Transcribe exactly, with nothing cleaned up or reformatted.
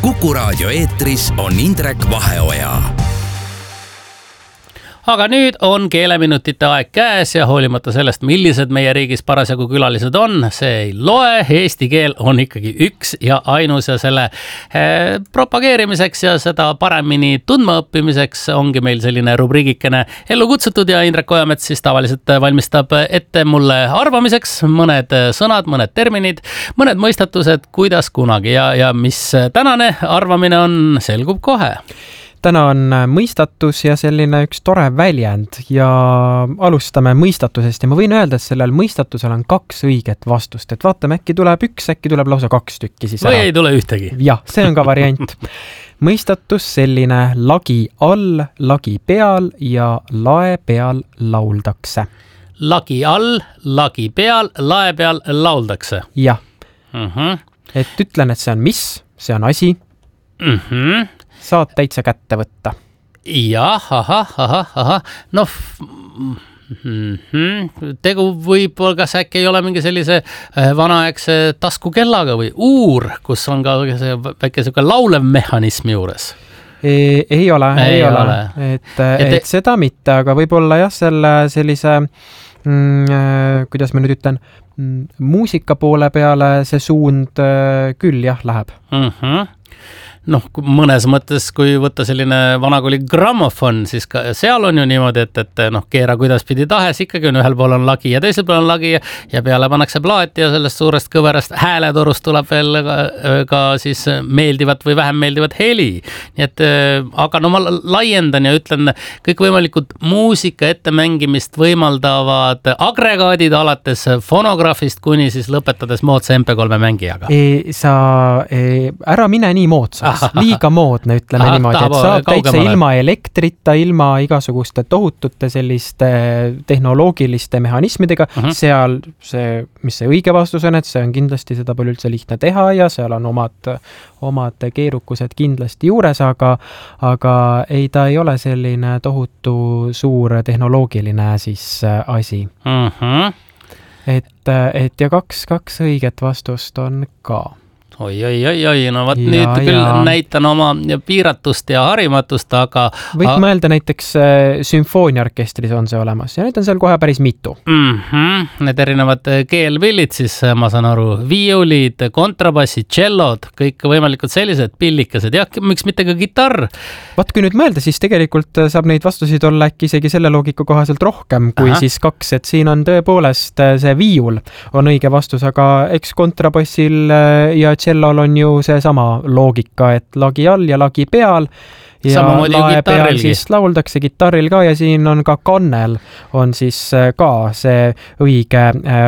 Kuku Raadio eetris on Indrek Vaheoja. Aga nüüd on keeleminutite aeg käes ja hoolimata sellest, millised meie riigis parasjagu külalised on, see ei loe. Eesti keel on ikkagi üks ja ainus ja selle eh, propageerimiseks ja seda paremini tundma õppimiseks ongi meil selline rubriigikene ellu kutsutud ja Indrek Ojamets siis tavaliselt valmistab ette mulle arvamiseks mõned sõnad, mõned terminid, mõned mõistatused, kuidas kunagi ja, ja mis tänane arvamine on, selgub kohe. Täna on mõistatus ja selline üks tore väljend ja alustame mõistatusest ja ma võin öelda, et sellel mõistatusel on kaks õiget vastust, et vaatame, äkki tuleb üks, äkki tuleb lausa kaks tükki siis ära. Või ei tule ühtegi. Jah, see on ka variant. Mõistatus selline lagi all, lagi peal ja lae peal lauldakse. Lagi all, lagi peal, lae peal lauldakse. Jah. Uh-huh. Et ütlen, et see on mis, see on asi. Mhm. Saad täitsa kätte võtta. Jah, ahah, ahah, ahah. No, mm-hmm. tegu võib-olla kas äkki ei ole mingi sellise vanaaegse taskukellaga või uur, kus on ka see väike selline laulev mehhanism juures. Ei, ei ole, ei, ei ole. ole. Et, et, et seda mitte, aga võib-olla jah, selle sellise, mm, kuidas ma nüüd ütlen, mm, muusika poole peale see suund küll jah läheb. Mhm. Noh, mõnes mõttes, kui võtta selline vanakooli grammofon, siis ka seal on ju niimoodi, et, et noh, keera kuidas pidi tahes, ikkagi on ühel pool on lagi ja teisel pool on lagi ja, ja peale pannakse plaati ja sellest suurest kõverast hääletorust tuleb veel ka, ka siis meeldivat või vähem meeldivat heli. Nii et, aga no ma laiendan ja ütlen, kõikvõimalikud muusika ettemängimist võimaldavad agregaadid alates fonograafist kuni siis lõpetades moodsa M P kolme mängijaga. Ei, sa ei, ära mine nii moodsaks. Liiga moodne, ütleme Aha, niimoodi, et saab täitsa ilma elektrita, ilma igasuguste tohutute selliste tehnoloogiliste mehhanismidega. Uh-huh. Seal see, mis see õige vastus on, et see on kindlasti seda palju üldse lihtne teha ja seal on omad, omad keerukused kindlasti juures, aga, aga ei, ta ei ole selline tohutu suur tehnoloogiline siis asi. Uh-huh. Et, et ja kaks, kaks õiget vastust on ka. Oi, oi, oi, oi, no võt ja, nüüd küll ja. näitan oma piiratust ja harimatust, aga... Võid a... mõelda näiteks sümfooniaorkestris on see olemas ja need on seal kohe päris mitu. Mm-hmm. Need erinevad keelpillid siis, ma saan aru, viiulid, kontrabassid, tšellod, kõik võimalikud sellised pillikesed ja miks mitte ka gitarr. Vaat kui nüüd mõelda, siis tegelikult saab neid vastuseid olla äkki isegi selle loogika kohaselt rohkem kui Aha. siis kaks, et siin on tõepoolest see viiul on õige vastus, aga eks kontrabassil ja tšellol on ju see sama loogika, et lagi all ja lagi peal ja lae peal siis lauldakse gitarril ka ja siin on ka kannel on siis ka see õige